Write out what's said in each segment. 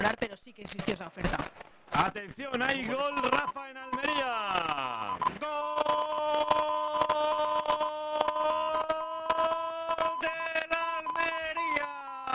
pero sí que existió esa oferta. Atención, hay gol, Rafa, en Almería. ¡Gol del Almería!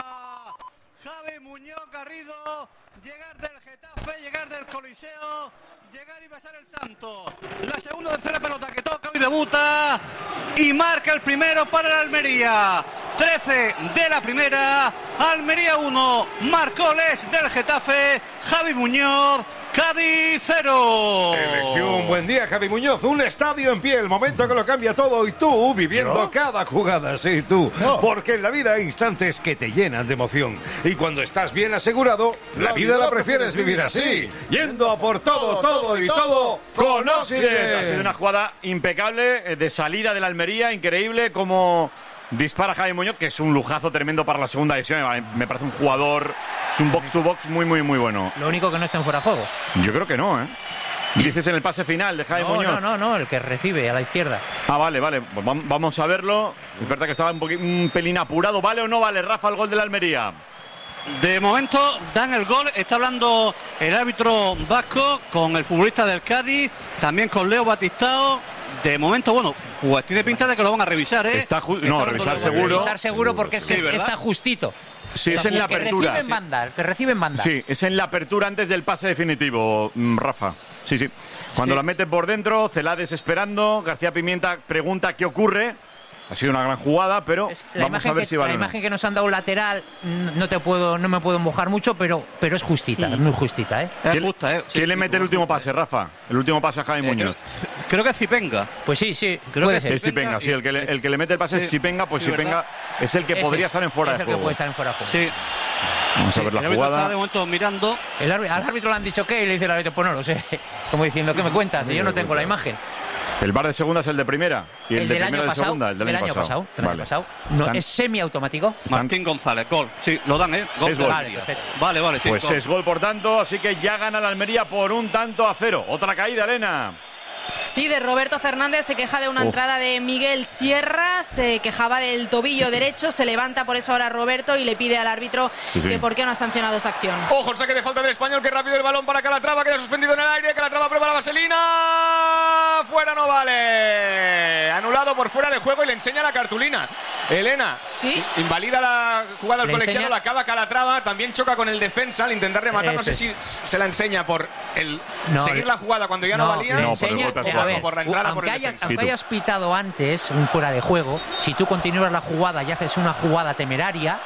Javi Muñoz Garrido, llegar del Getafe, llegar del Coliseo, llegar y besar el santo. La segunda o tercera pelota que toca y debuta y marca el primero para el Almería. 13 de la primera, Almería 1, Marcoles del Getafe, Javi Muñoz, Cádiz 0. Un buen día, Javi Muñoz, un estadio en pie, el momento que lo cambia todo y tú viviendo cada jugada, sí, tú. Porque en la vida hay instantes que te llenan de emoción y cuando estás bien asegurado, la vida la prefieres vivir así, yendo a por todo con Occident. Ha sido una jugada impecable de salida del Almería, increíble como dispara Javi Muñoz, que es un lujazo tremendo para la segunda división. Me parece un jugador, es un box to box muy bueno. Lo único que no está en fuera de juego. Yo creo que no, ¿eh? Dices en el pase final de Javi Muñoz. No, el que recibe a la izquierda. Ah, vale, pues vamos a verlo. Es verdad que estaba un pelín apurado. ¿Vale o no vale, Rafa, el gol de la Almería? De momento dan el gol, está hablando el árbitro vasco con el futbolista del Cádiz, también con Leo Batistao. De momento, bueno, pues tiene pinta de que lo van a revisar, ¿eh? Revisar seguro. Revisar seguro porque es que está justito. Sí, es en la apertura. El que recibe en banda. Sí, es en la apertura antes del pase definitivo, Rafa. Sí. Cuando la mete por dentro, Celades esperando, García Pimienta pregunta qué ocurre. Ha sido una gran jugada, pero vamos a ver si vale. La imagen que nos han dado lateral, no me puedo mojar mucho, pero es justita, muy justita, ¿eh? Es justa, ¿eh? ¿Quién le mete el último pase, Rafa? El último pase a Javi Muñoz. Creo que es Zipenga. Pues sí, creo que es Zipenga, sí. El que le mete el pase es Zipenga, pues Zipenga es el que podría estar en fuera de juego. Es el que puede estar en fuera de juego. Sí. Vamos a ver la jugada. Está de momento mirando. Al árbitro le han dicho qué y le dice el árbitro, pues no lo sé. Como diciendo, ¿qué me cuentas? Yo no tengo la imagen. El VAR de segunda es el de primera y el de primera de segunda, el del año pasado. No, es semiautomático. Martín González, gol. Sí, lo dan, ¿eh? Gol. Es gol. Vale, sí. Pues gol. Es gol, por tanto, así que ya gana la Almería por 1-0. Otra caída, Elena. Sí, de Roberto Fernández, se queja de una entrada de Miguel Sierra, se quejaba del tobillo derecho, se levanta por eso ahora Roberto y le pide al árbitro que por qué no ha sancionado esa acción. Ojo, el saque de falta del Español, que rápido el balón para Calatrava, queda suspendido en el aire, Calatrava prueba la vaselina, fuera no vale, anulado por fuera de juego y le enseña la cartulina. Elena, ¿sí? Invalida la jugada del colegiado, la acaba Calatrava, también choca con el defensa al intentar rematar, no sé si se la enseña por el seguir la jugada cuando ya no valía. Por la entrada, aunque hayas pitado antes un fuera de juego, si tú continúas la jugada y haces una jugada temeraria,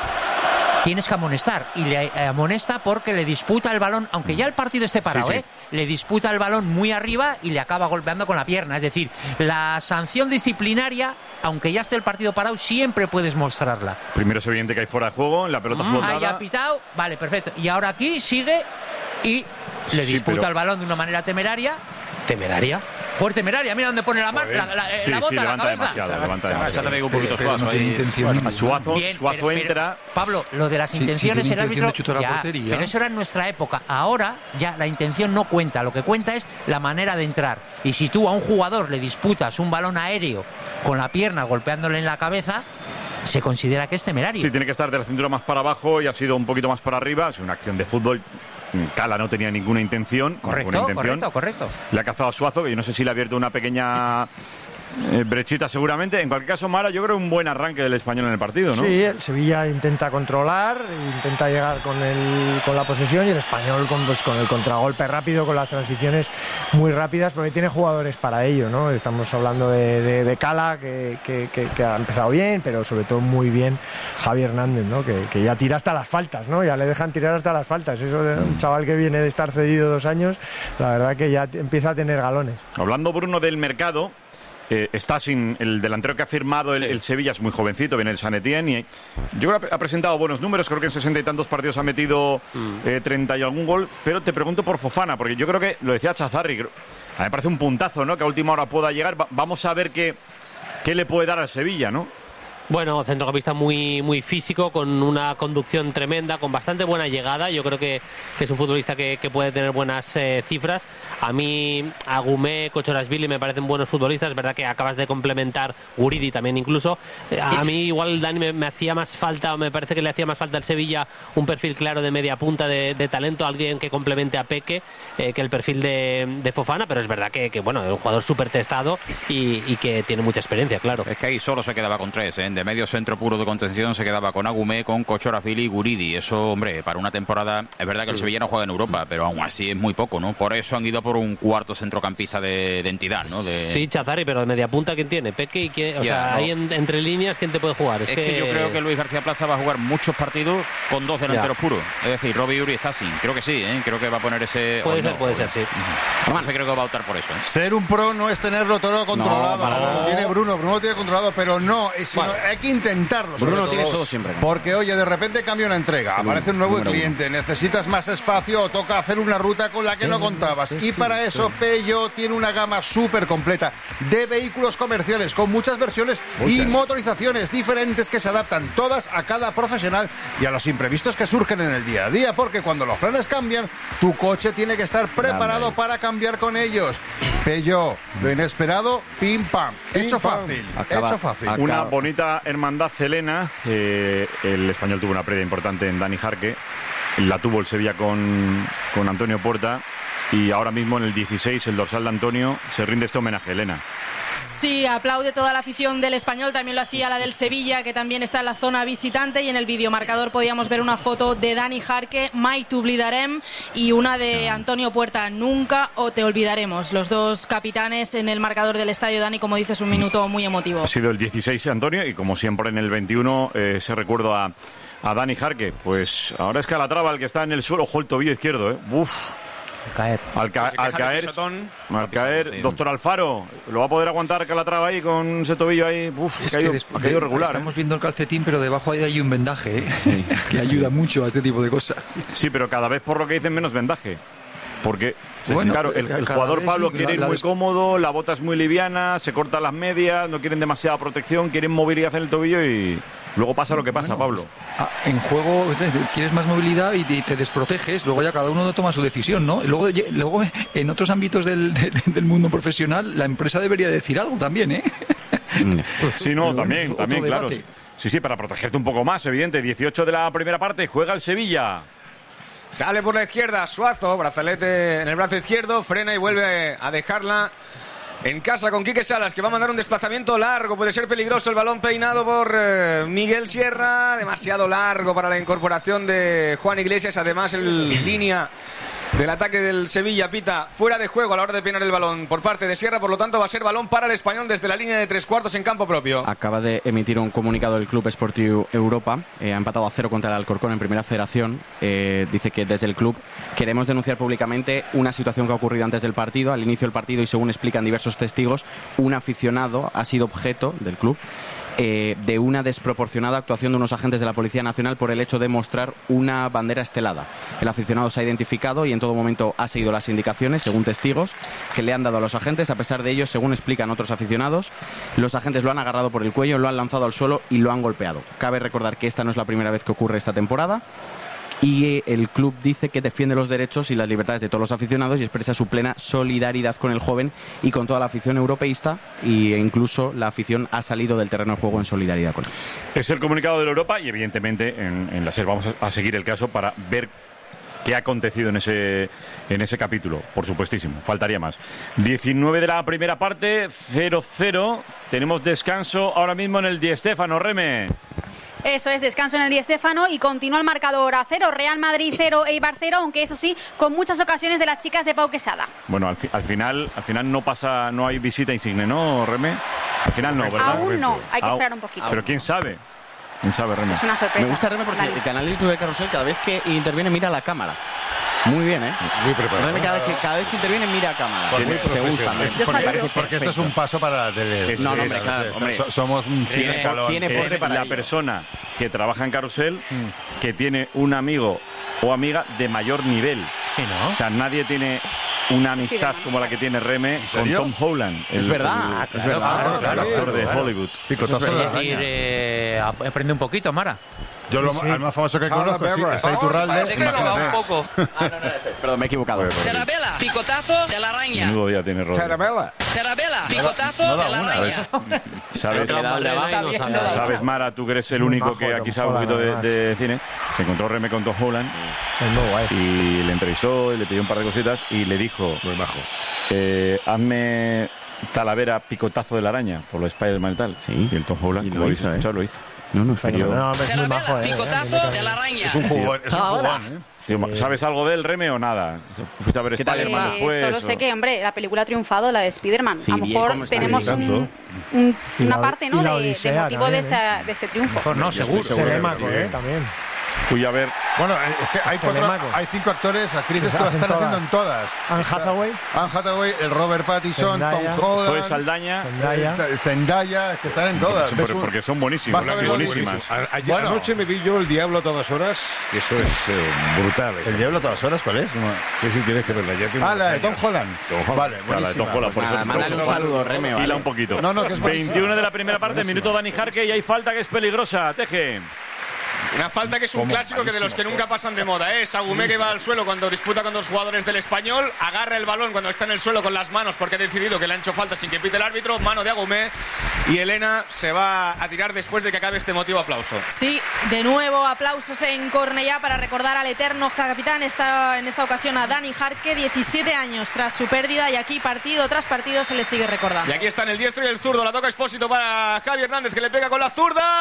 tienes que amonestar, y le amonesta porque le disputa el balón, aunque ya el partido esté parado, le disputa el balón muy arriba y le acaba golpeando con la pierna. Es decir, la sanción disciplinaria, aunque ya esté el partido parado, siempre puedes mostrarla. Primero es evidente que hay fuera de juego, la pelota flotada. Ya ha pitado, vale, perfecto. Y ahora aquí sigue y le disputa el balón de una manera temeraria. ¿Temeraria? Por temeraria, mira dónde pone la bota, la cabeza. Levanta demasiado. Un poquito Suazo entra. Pablo, lo de las intenciones, el árbitro, pero eso era en nuestra época. Ahora ya la intención no cuenta, lo que cuenta es la manera de entrar. Y si tú a un jugador le disputas un balón aéreo con la pierna golpeándole en la cabeza, se considera que es temerario. Sí, tiene que estar de la cintura más para abajo y ha sido un poquito más para arriba. Es una acción de fútbol. Cala no tenía ninguna intención. Correcto. Le ha cazado a Suazo, que yo no sé si le ha abierto una pequeña brechita seguramente. En cualquier caso, Mara, yo creo un buen arranque del Español en el partido, ¿no? Sí, el Sevilla intenta controlar, intenta llegar con la posesión, y el Español con el contragolpe rápido, con las transiciones muy rápidas, porque tiene jugadores para ello, ¿no? Estamos hablando de Cala, que ha empezado bien, pero sobre todo muy bien Javi Hernández, ¿no? Que ya tira hasta las faltas, ¿no? Ya le dejan tirar hasta las faltas. Eso de un chaval que viene de estar cedido 2 años, la verdad que ya empieza a tener galones. Hablando, Bruno, del mercado, está sin el delantero que ha firmado el Sevilla, es muy jovencito, viene el San Etienne, y yo creo que ha presentado buenos números, creo que en 60 y tantos partidos ha metido 30 y algún gol, pero te pregunto por Fofana, porque yo creo que, lo decía Chazarri, a mí me parece un puntazo, ¿no? Que a última hora pueda llegar. Vamos a ver qué le puede dar al Sevilla, ¿no? Bueno, centrocampista muy físico, con una conducción tremenda, con bastante buena llegada. Yo creo que es un futbolista que puede tener buenas cifras. A mí, Agumé, Kochorashvili me parecen buenos futbolistas. Es verdad que acabas de complementar, Guridi también incluso. A mí igual, Dani, me hacía más falta, o me parece que le hacía más falta al Sevilla un perfil claro de media punta de talento, alguien que complemente a Peque, que el perfil de Fofana, pero es verdad que bueno, es un jugador súper testado y que tiene mucha experiencia, claro. Es que ahí solo se quedaba con 3, ¿eh? De medio centro puro de contención se quedaba con Agumé, con Kochorashvili y Guridi. Eso, hombre, para una temporada, es verdad que el Sevilla no juega en Europa, pero aún así es muy poco, ¿no? Por eso han ido por un cuarto centrocampista de entidad, ¿no? Sí, Chazarri, pero de media punta, ¿quién tiene? Peque y quién, o sea, ahí entre líneas, ¿quién te puede jugar? Es que yo creo que Luis García Plaza va a jugar muchos partidos con 2 delanteros puros. Es decir, Robbie Uri está sin. Creo que sí, ¿eh? Creo que va a poner ese... Puede ser, sí. Además, creo que va a optar por eso, ¿eh? Ser un pro no es tenerlo todo controlado, como lo tiene Bruno. Bruno lo tiene controlado, pero no, hay que intentarlo. Bruno tiene todo siempre, ¿no? Porque, oye, de repente cambia una entrega, aparece un nuevo cliente, necesitas más espacio o toca hacer una ruta con la que no contabas. Y para eso Peugeot tiene una gama súper completa de vehículos comerciales con muchas versiones y motorizaciones diferentes que se adaptan todas a cada profesional y a los imprevistos que surgen en el día a día, porque cuando los planes cambian, tu coche tiene que estar preparado para cambiar con ellos. Peugeot, lo inesperado, pim pam, hecho fácil. Una bonita hermandad celena. El Español tuvo una previa importante en Dani Jarque, la tuvo el Sevilla con Antonio Puerta, y ahora mismo en el 16 el dorsal de Antonio se rinde este homenaje a Elena. Sí, aplaude toda la afición del Español, también lo hacía la del Sevilla, que también está en la zona visitante, y en el videomarcador podíamos ver una foto de Dani Jarque, Mai t'oblidarem, y una de Antonio Puerta, Nunca o te olvidaremos. Los dos capitanes en el marcador del estadio. Dani, como dices, un minuto muy emotivo. Ha sido el 16 Antonio, y como siempre en el 21 ese recuerdo a Dani Jarque. Pues ahora es Calatrava el que está en el suelo, ojo el tobillo izquierdo, ¿eh? Uf. Al caer, doctor Alfaro, ¿lo va a poder aguantar Calatrava ahí con ese tobillo ahí? Uf, ha caído regular. Estamos viendo el calcetín, pero debajo hay un vendaje, ¿eh? Que ayuda mucho a este tipo de cosas. Sí, pero cada vez por lo que dicen menos vendaje. Porque, claro, el jugador Pablo quiere ir muy cómodo, la bota es muy liviana, se cortan las medias, no quieren demasiada protección, quieren movilidad en el tobillo y luego pasa lo que pasa, Pablo. En juego quieres más movilidad y te desproteges, luego ya cada uno toma su decisión, ¿no? Luego en otros ámbitos del mundo profesional, la empresa debería decir algo también, ¿eh? Sí, no, también, claro. Sí, para protegerte un poco más, evidente. 18 de la primera parte, juega el Sevilla. Sale por la izquierda, Suazo, brazalete en el brazo izquierdo, frena y vuelve a dejarla en casa con Quique Salas, que va a mandar un desplazamiento largo, puede ser peligroso el balón peinado por Miguel Sierra, demasiado largo para la incorporación de Juan Iglesias, además el línea del ataque del Sevilla pita fuera de juego a la hora de peinar el balón por parte de Sierra, por lo tanto va a ser balón para el Español desde la línea de 3/4 en campo propio. Acaba de emitir un comunicado el Club Esportiu Europa, ha empatado a 0 contra el Alcorcón en Primera Federación. Dice que desde el club queremos denunciar públicamente una situación que ha ocurrido antes del partido, al inicio del partido, y según explican diversos testigos, un aficionado ha sido objeto del club de una desproporcionada actuación de unos agentes de la Policía Nacional por el hecho de mostrar una bandera estelada. El aficionado se ha identificado y en todo momento ha seguido las indicaciones, según testigos, que le han dado a los agentes. A pesar de ello, según explican otros aficionados, los agentes lo han agarrado por el cuello, lo han lanzado al suelo y lo han golpeado. Cabe recordar que esta no es la primera vez que ocurre esta temporada. Y el club dice que defiende los derechos y las libertades de todos los aficionados y expresa su plena solidaridad con el joven y con toda la afición europeísta, e incluso la afición ha salido del terreno de juego en solidaridad con él. Es el comunicado de la Europa y evidentemente en la SER vamos a seguir el caso para ver qué ha acontecido en ese capítulo, por supuestísimo, faltaría más. 19 de la primera parte, 0-0, tenemos descanso ahora mismo en el Di Stéfano, Reme. Eso es, descanso en el Di Stéfano y continúa el marcador a 0, Real Madrid 0, Eibar 0, aunque eso sí, con muchas ocasiones de las chicas de Pau Quesada. Bueno, al final no hay visita insigne, ¿no, Reme? Al final no, ¿verdad? Aún no, hay que esperar un poquito. Pero quién sabe, Reme. Es una sorpresa. Me gusta, Reme, porque el canal de YouTube de Carrusel cada vez que interviene mira a la cámara. Muy bien, ¿eh? Muy preparado. Reme cada vez que interviene mira a cámara. Se gusta. Porque esto es un paso para la tele. No, hombre, claro. Somos un chico escalón. Tiene pose para la persona que trabaja en Carrusel, que tiene un amigo o amiga de mayor nivel. Sí, ¿no? O sea, nadie tiene una amistad como la que tiene Reme con Tom Holland. Es verdad, el actor de Hollywood. Picotazo de araña. Aprende un poquito, Mara. Yo el más famoso que conozco, sí, es Iturralde. Perdón, me he equivocado. Tarabela, picotazo de la araña. Menudo día tiene Rodri. Tarabela, picotazo de la araña. ¿Sabes, Mara, tú que eres el único que aquí sabe un poquito de cine? Se encontró Reme con Tom Holland y le entrevistó y le pidió un par de cositas y le dijo, muy majo, hazme Talavera picotazo de la araña por lo de Spider-Man y tal. Sí. Y el Tom Holland, lo hizo, lo hizo. No, es muy majo, picotazo de la araña. Es un jugón, Sí, ¿sabes algo del Reme o nada? ¿Fuiste a ver Spider-Man después? Solo sé que, hombre, la película ha triunfado, la de Spider-Man. A lo mejor tenemos una parte, ¿no?, de motivo de ese triunfo. No, seguro. También. Fui a ver. Bueno, es que hay 5 actores, actrices que lo están haciendo en todas. Anne Hathaway, el Robert Pattinson, Zendaya, Tom Holland, Zoe Saldaña, Zendaya, que están en todas. Porque son buenísimas. Buenísimas. Anoche me vi yo El Diablo a todas horas, y eso es brutal. ¿El Diablo a todas horas cuál es? Sí, tienes que verla. La de Tom Holland. Vale, la de Tom Holland. Por eso mándale un saludo, Reme. Pila un poquito. Que es 21 de la primera parte, minuto Dani Jarque y hay falta que es peligrosa. Teje. Una falta que es un clásico que de los que nunca pasan de moda, ¿eh? Agumé que va al suelo cuando disputa con 2 jugadores del Español, agarra el balón cuando está en el suelo con las manos porque ha decidido que le han hecho falta sin que pite el árbitro, mano de Agumé, y Elena se va a tirar después de que acabe este emotivo aplauso. Sí, de nuevo aplausos en Cornellá para recordar al eterno capitán, en esta ocasión a Dani Jarque, 17 años tras su pérdida, y aquí partido tras partido se le sigue recordando. Y aquí están el diestro y el zurdo, la toca Expósito para Javi Hernández que le pega con la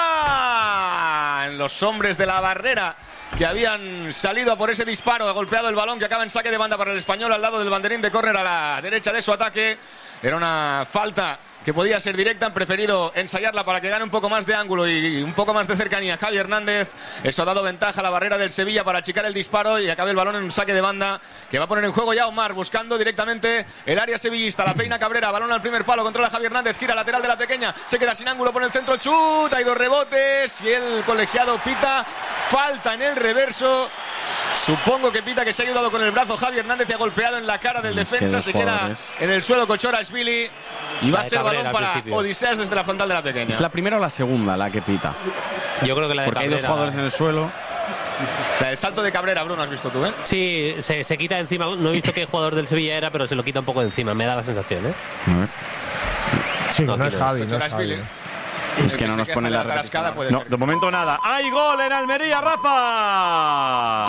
zurda en los hombres de la barrera que habían salido a por ese disparo, ha golpeado el balón que acaba en saque de banda para el Español al lado del banderín de córner a la derecha de su ataque. Era una falta que podía ser directa, han preferido ensayarla para que gane un poco más de ángulo y un poco más de cercanía Javi Hernández. Eso ha dado ventaja a la barrera del Sevilla para achicar el disparo y acabe el balón en un saque de banda que va a poner en juego ya Omar, buscando directamente el área sevillista. La peina Cabrera, balón al primer palo, controla Javi Hernández, gira lateral de la pequeña, se queda sin ángulo por el centro, chuta y 2 rebotes y el colegiado pita falta en el reverso. Supongo que pita que se ha ayudado con el brazo Javi Hernández y ha golpeado en la cara del defensa. Se queda en el suelo Kochorashvili y va a ser balón para Odiseas desde la frontal de la pequeña. ¿Es la primera o la segunda la que pita? Yo creo que la de porque Cabrera, hay 2 jugadores en el suelo. El salto de Cabrera, Bruno, has visto tú, ¿eh? Sí, se quita encima. No he visto qué jugador del Sevilla era, pero se lo quita un poco de encima. Me da la sensación, ¿eh? A ver. Sí, no es Javi, no es Javi. Es que no nos pone la rascada. No, de momento nada. ¡Hay gol en Almería, Rafa!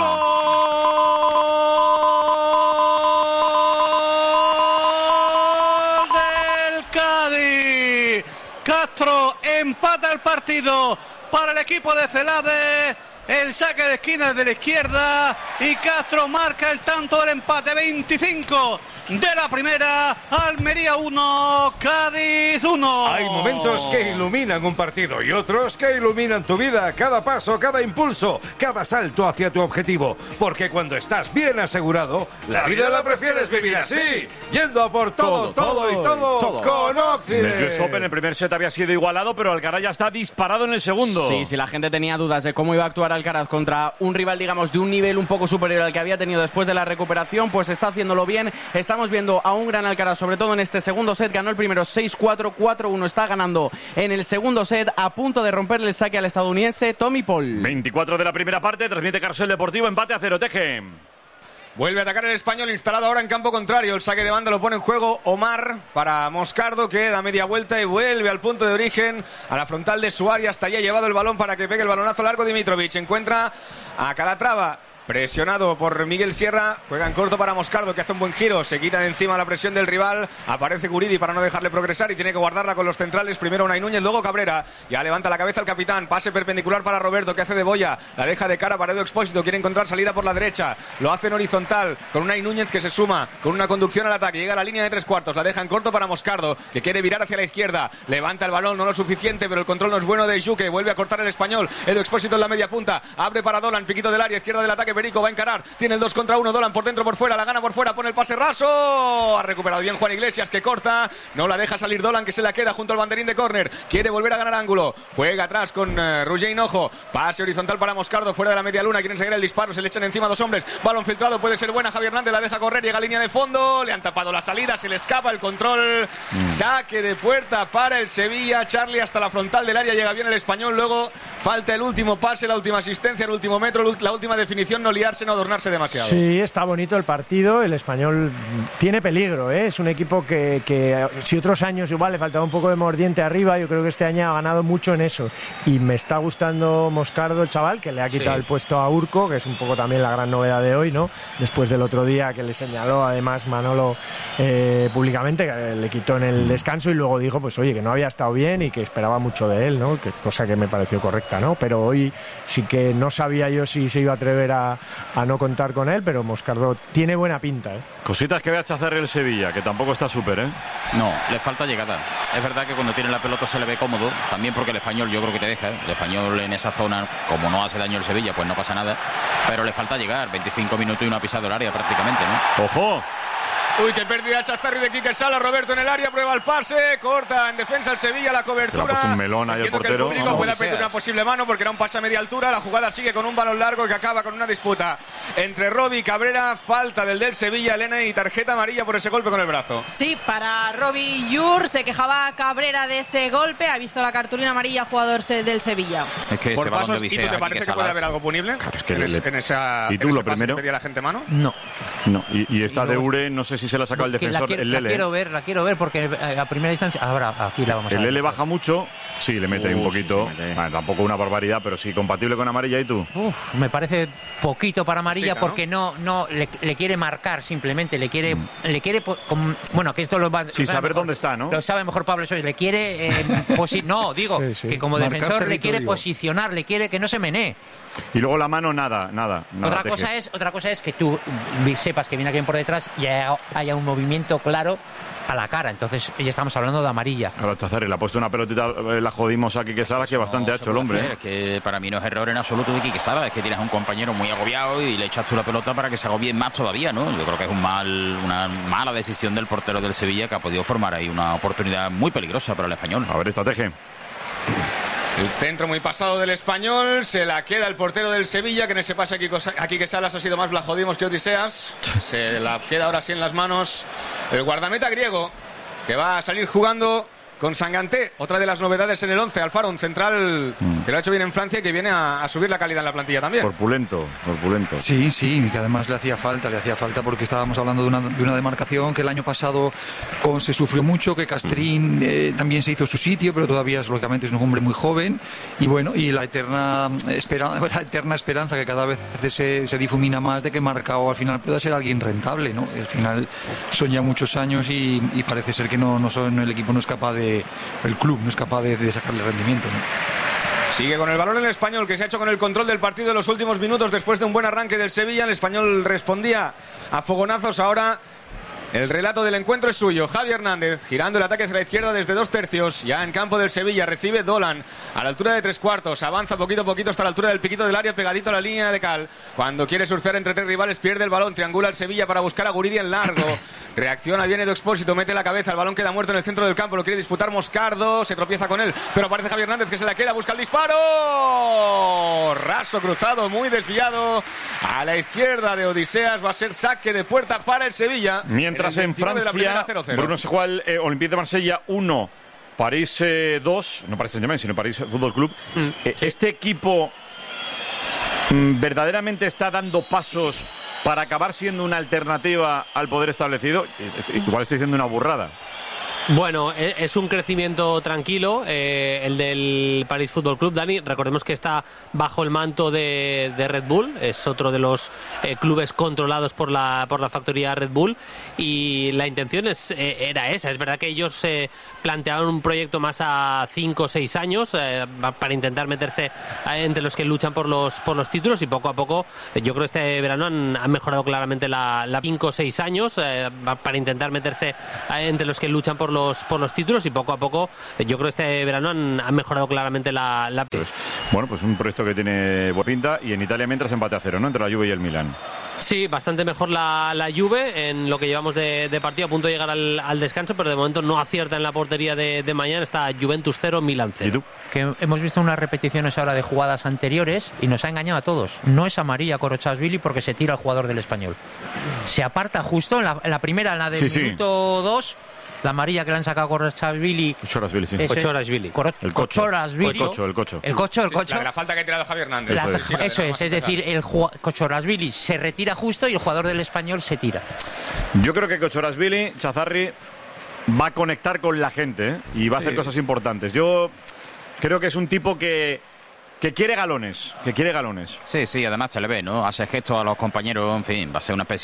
¡Gol del Cádiz! Castro empata el partido para el equipo de Celade. El saque de esquina de la izquierda y Castro marca el tanto del empate. 25 de la primera, Almería 1, Cádiz 1. Hay momentos que iluminan un partido y otros que iluminan tu vida. Cada paso, cada impulso, cada salto hacia tu objetivo. Porque cuando estás bien asegurado, la vida la prefieres vivir así, yendo a por todo con Occident. El US Open, el primer set había sido igualado, pero Alcaraz ya está disparado en el segundo. Sí, si la gente tenía dudas de cómo iba a actuar Alcaraz contra un rival, digamos, de un nivel un poco superior al que había tenido después de la recuperación, pues está haciéndolo bien. Estamos viendo a un gran Alcaraz, sobre todo en este segundo set. Ganó el primero 6-4, 4-1. Está ganando en el segundo set, a punto de romperle el saque al estadounidense Tommy Paul. 24 de la primera parte, transmite Carrusel Deportivo, empate a 0, Teje. Vuelve a atacar el Español, instalado ahora en campo contrario. El saque de banda lo pone en juego Omar para Moscardo, que da media vuelta y vuelve al punto de origen, a la frontal de su área. Hasta allí ha llevado el balón para que pegue el balonazo largo Dimitrovic. Encuentra a Calatrava, presionado por Miguel Sierra, juega en corto para Moscardo, que hace un buen giro, se quita de encima la presión del rival, aparece Guridi para no dejarle progresar y tiene que guardarla con los centrales, primero Unai Núñez, luego Cabrera, ya levanta la cabeza el capitán, pase perpendicular para Roberto, que hace de boya, la deja de cara para Edu Expósito, quiere encontrar salida por la derecha, lo hace en horizontal, con Unai Núñez que se suma, con una conducción al ataque, llega a la línea de 3/4, la deja en corto para Moscardo, que quiere virar hacia la izquierda, levanta el balón, no lo suficiente, pero el control no es bueno de Juque, vuelve a cortar el Español, Edu Expósito en la media punta, abre para Dolan, piquito del área, izquierda del ataque que Perico va a encarar. Tiene el 2 contra 1. Dolan por dentro, por fuera. La gana por fuera. Pone el pase raso. Ha recuperado bien Juan Iglesias, que corta. No la deja salir Dolan, que se la queda junto al banderín de córner. Quiere volver a ganar ángulo. Juega atrás con Roger Hinojo. Pase horizontal para Moscardo, fuera de la media luna. Quieren seguir el disparo. Se le echan encima 2 hombres. Balón filtrado. Puede ser buena. Javier Hernández la deja correr. Llega a línea de fondo. Le han tapado la salida. Se le escapa el control. Saque de puerta para el Sevilla. Charlie hasta la frontal del área. Llega bien el Español. Luego falta el último pase, la última asistencia, el último metro, la última definición. No liarse, no adornarse demasiado. Sí, está bonito el partido. El Español tiene peligro, ¿eh? Es un equipo que si otros años igual le faltaba un poco de mordiente arriba, yo creo que este año ha ganado mucho en eso. Y me está gustando Moscardo, el chaval, que le ha quitado el puesto a Urco, que es un poco también la gran novedad de hoy, ¿no? Después del otro día que le señaló además Manolo públicamente, que le quitó en el descanso y luego dijo, pues oye, que no había estado bien y que esperaba mucho de él, ¿no? Cosa que me pareció correcta, ¿no? Pero hoy sí que no sabía yo si se iba a atrever a no contar con él, pero Moscardo tiene buena pinta, ¿eh? Cositas que ve a Chazarri el Sevilla, que tampoco está súper, ¿eh? No, le falta llegada. Es verdad que cuando tiene la pelota se le ve cómodo, también porque el Español yo creo que te deja, ¿eh? El Español en esa zona, como no hace daño el Sevilla, pues no pasa nada, pero le falta llegar, 25 minutos y no ha pisado el área prácticamente, ¿no? ¡Ojo! Uy, qué pérdida Chazarri de Quique Sala. Roberto en el área, prueba el pase, corta en defensa el Sevilla, la cobertura. Un melón ahí el portero. Que el público pueda pedir una posible mano porque era un pase a media altura. La jugada sigue con un balón largo que acaba con una disputa entre Robbie y Cabrera. Falta del Sevilla, Elena, y tarjeta amarilla por ese golpe con el brazo. Sí, para Robbie Llur. Se quejaba Cabrera de ese golpe. Ha visto la cartulina amarilla, jugador del Sevilla. Es que por ese balón pasos, de ¿y tú te parece que puede haber algo punible? Claro, es que en esa, ¿y tú en lo ese pase primero? que pedía la gente mano? No. Y esta de Ure, no sé si se la ha sacado el defensor. La quiero ver porque a primera instancia. Ahora aquí la vamos a ver. El L baja mucho, sí, le mete un poquito. Bueno, tampoco una barbaridad, pero sí, compatible con amarilla. ¿Y tú? Me parece poquito para amarilla porque no le quiere marcar simplemente, le quiere bueno, que esto lo va sin saber dónde está, ¿no? Lo sabe mejor Pablo Soy, le quiere que como marcar defensor territorio. le quiere posicionar, le quiere que no se menee. Y luego la mano, nada. Otra cosa es que tú sepas que viene alguien por detrás y haya un movimiento claro a la cara. Entonces ya estamos hablando de amarilla. Ahora Chazarri le ha puesto una pelotita, la jodimos a Quique Sala, que bastante ha hecho el hombre. Es que para mí no es error en absoluto de Quique Sala, es que tienes a un compañero muy agobiado y le echas tú la pelota para que se agobie más todavía, ¿no? Yo creo que es una mala decisión del portero del Sevilla, que ha podido formar ahí una oportunidad muy peligrosa para el Español. A ver esta Teje. El centro muy pasado del Español, se la queda el portero del Sevilla, que en ese pase aquí que Salas ha sido más Blajodimos que Odiseas. Se la queda ahora sí en las manos el guardameta griego, que va a salir jugando con Sanganté, otra de las novedades en el 11. Alfaro, un central que lo ha hecho bien en Francia y que viene a subir la calidad en la plantilla también. Corpulento. Sí, que además le hacía falta porque estábamos hablando de una demarcación que el año pasado se sufrió mucho, que Castrín también se hizo su sitio, pero todavía lógicamente es un hombre muy joven y bueno, y la eterna esperanza que cada vez se difumina más de que Marcao al final pueda ser alguien rentable, ¿no? Al final son ya muchos años y parece ser que el equipo no es capaz el club no es capaz de sacarle rendimiento, ¿no? Sigue con el balón el Español, que se ha hecho con el control del partido en los últimos minutos después de un buen arranque del Sevilla. El Español respondía a fogonazos. Ahora el relato del encuentro es suyo. Javi Hernández girando el ataque hacia la izquierda desde 2/3. Ya en campo del Sevilla recibe Dolan a la altura de 3/4. Avanza poquito a poquito hasta la altura del piquito del área, pegadito a la línea de cal. Cuando quiere surfear entre 3 rivales pierde el balón. Triangula el Sevilla para buscar a Guridi en largo. Reacciona bien Edu Expósito, mete la cabeza. El balón queda muerto en el centro del campo. Lo quiere disputar Moscardo. Se tropieza con él, pero aparece Javi Hernández, que se la queda. Busca el disparo. Raso cruzado, muy desviado a la izquierda de Odiseas. Va a ser saque de puerta para el Sevilla. Mientras en Francia, 0-0. Bruno, se juega el Olympique de Marsella 1, París 2, no París Saint-Germain, sino París Fútbol Club. Este equipo verdaderamente está dando pasos para acabar siendo una alternativa al poder establecido. Igual estoy diciendo una burrada. Bueno, es un crecimiento tranquilo el del París Fútbol Club. Dani, recordemos que está bajo el manto de Red Bull, es otro de los clubes controlados por la factoría Red Bull, y la intención era esa. Es verdad que ellos plantearon un proyecto más a 5 o 6 años para intentar meterse entre los que luchan por los títulos, y poco a poco yo creo que este verano han mejorado claramente la 5 o 6 años para intentar meterse entre los que luchan por los títulos y poco a poco yo creo que este verano han mejorado claramente la... Bueno, pues un proyecto que tiene buena pinta y en Italia mientras empate a 0, ¿no? Entre la Juve y el Milan. Sí, bastante mejor la Juve en lo que llevamos de partido, a punto de llegar al descanso, pero de momento no acierta en la portería de mañana. Está Juventus 0, Milan 0. ¿Y tú? Que hemos visto unas repeticiones ahora de jugadas anteriores y nos ha engañado a todos. No es amarilla Korochashvili porque se tira el jugador del Español. Se aparta justo en la primera, en la del minuto 2. La amarilla que le han sacado a Korochashvili. Kochorashvili, sí. Kochorashvili. El cocho. El cocho. La de la falta que ha tirado Javi Hernández. Eso es decir, el Kochorashvili se retira justo y el jugador del Español se tira. Yo creo que Kochorashvili, Chazarri, va a conectar con la gente, ¿eh? Y va a hacer cosas importantes. Yo creo que es un tipo que quiere galones, Sí, además se le ve, ¿no? Hace gestos a los compañeros, en fin, va a ser una especie